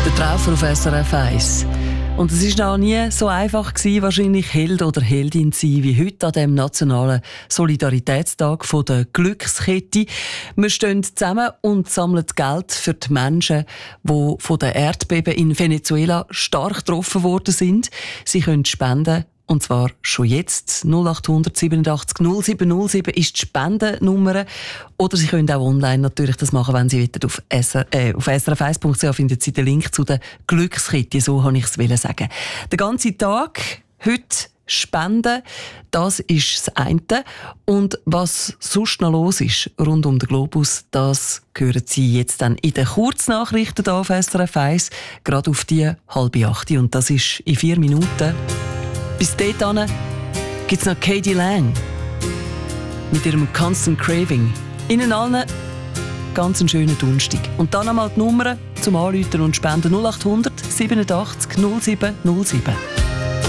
Der Traufer auf SRF 1. Und es war noch nie so einfach gewesen, wahrscheinlich Held oder Heldin zu sein, wie heute an dem nationalen Solidaritätstag von der Glückskette. Wir stehen zusammen und sammeln Geld für die Menschen, die von den Erdbeben in Venezuela stark getroffen worden sind. Sie können spenden. Und zwar schon jetzt. 0800 87 0707 ist die Spendennummer. Oder Sie können auch online natürlich das machen, wenn Sie wollen. Auf srf1.ch finden Sie den Link zu der Glückskette. So wollte ich es sagen. Den ganzen Tag heute spenden, das ist das eine. Und was sonst noch los ist rund um den Globus, das hören Sie jetzt dann in den Kurznachrichten hier auf SRF 1, gerade auf die 7:30. Und das ist in 4 Minuten. Bis dahin gibt es noch K.D. Lang mit ihrem Constant Craving. Ihnen allen ganz einen schönen Donnerstag. Und dann einmal die Nummer zum Anrufen und Spenden 0800 87 0707.